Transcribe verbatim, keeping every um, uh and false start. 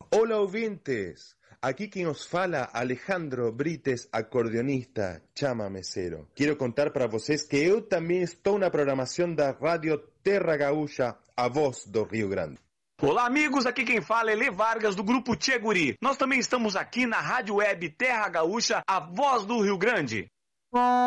Olá, ouvintes! Aqui quem os fala, Alejandro Brites, acordeonista, chamamecero. Quero contar para vocês que eu também estou na programação da Rádio Terra Gaúcha, a voz do Rio Grande. Olá, amigos, aqui quem fala é Lê Vargas, do Grupo Tchê Guri. Nós também estamos aqui na Rádio Web Terra Gaúcha, a voz do Rio Grande.